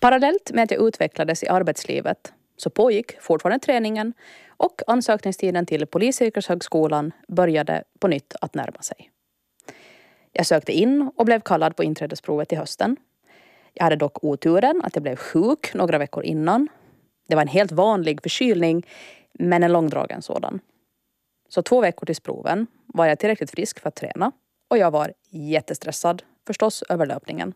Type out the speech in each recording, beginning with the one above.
Parallellt med att jag utvecklades i arbetslivet så pågick fortfarande träningen och ansökningstiden till Polisyrkeshögskolan började på nytt att närma sig. Jag sökte in och blev kallad på inträdesprovet i hösten. Jag hade dock oturen att jag blev sjuk några veckor innan. Det var en helt vanlig förkylning, men en långdragen sådan. Så 2 veckor till proven var jag tillräckligt frisk för att träna och jag var jättestressad, förstås, över löpningen.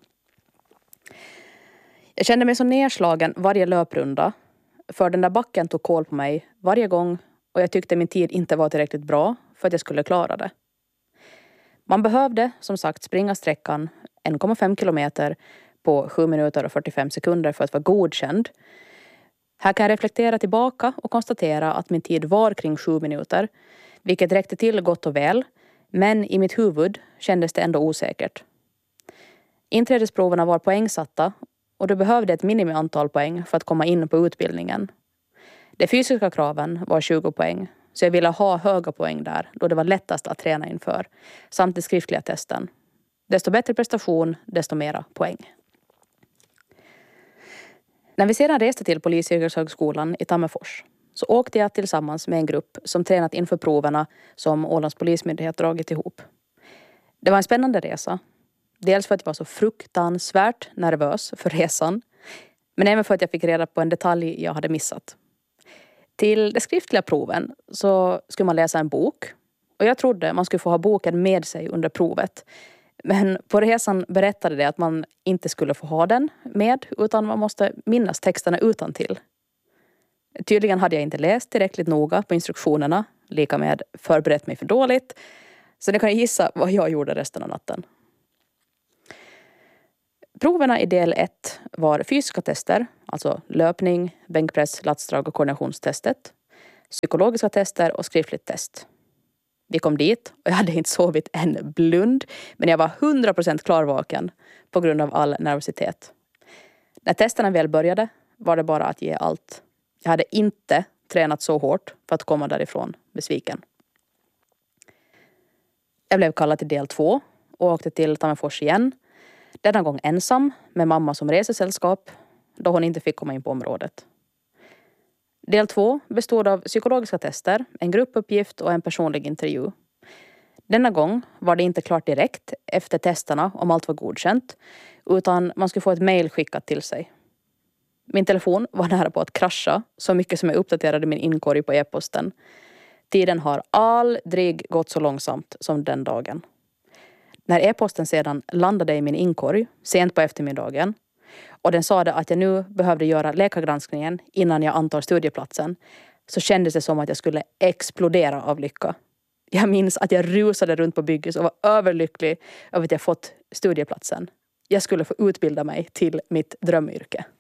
Jag kände mig så nedslagen varje löprunda, för den där backen tog kål på mig varje gång och jag tyckte min tid inte var tillräckligt bra för att jag skulle klara det. Man behövde som sagt springa sträckan 1,5 kilometer på 7 minuter och 45 sekunder för att vara godkänd. Här kan jag reflektera tillbaka och konstatera att min tid var kring 7 minuter, vilket räckte till gott och väl, men i mitt huvud kändes det ändå osäkert. Inträdesproverna var poängsatta och du behövde ett minimiantal poäng för att komma in på utbildningen. De fysiska kraven var 20 poäng, så jag ville ha höga poäng där då det var lättast att träna inför, samt de skriftliga testen. Desto bättre prestation, desto mera poäng. När vi sedan reste till Polisyrkeshögskolan i Tammerfors så åkte jag tillsammans med en grupp som tränat inför proverna som Ålands polismyndighet dragit ihop. Det var en spännande resa. Dels för att jag var så fruktansvärt nervös för resan, men även för att jag fick reda på en detalj jag hade missat. Till de skriftliga proven så skulle man läsa en bok och jag trodde man skulle få ha boken med sig under provet. Men på resan berättade det att man inte skulle få ha den med utan man måste minnas texterna utantill. Tydligen hade jag inte läst tillräckligt noga på instruktionerna, lika med förberett mig för dåligt, så ni kan gissa vad jag gjorde resten av natten. Proverna i del 1 var fysiska tester, alltså löpning, bänkpress, latsdrag och koordinationstestet, psykologiska tester och skriftligt test. Vi kom dit och jag hade inte sovit en blund, men jag var 100% klarvaken på grund av all nervositet. När testerna väl började var det bara att ge allt. Jag hade inte tränat så hårt för att komma därifrån besviken. Jag blev kallad till del 2 och åkte till Tammerfors igen. Denna gång ensam med mamma som resesällskap då hon inte fick komma in på området. Del 2 bestod av psykologiska tester, en gruppuppgift och en personlig intervju. Denna gång var det inte klart direkt efter testerna om allt var godkänt, utan man skulle få ett mejl skickat till sig. Min telefon var nära på att krascha så mycket som jag uppdaterade min inkorg på e-posten. Tiden har aldrig gått så långsamt som den dagen. När e-posten sedan landade i min inkorg sent på eftermiddagen och den sa att jag nu behövde göra läkargranskningen innan jag antar studieplatsen, så kändes det som att jag skulle explodera av lycka. Jag minns att jag rusade runt på bygget och var överlycklig över att jag fått studieplatsen. Jag skulle få utbilda mig till mitt drömyrke.